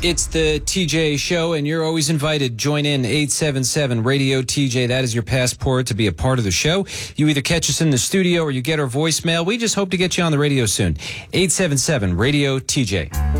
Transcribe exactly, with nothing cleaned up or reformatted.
It's the T J Show, and you're always invited. Join in eight seven seven radio T J. That is your passport to be a part of the show. You either catch us in the studio or you get our voicemail. We just hope to get you on the radio soon. eight seven seven radio T J.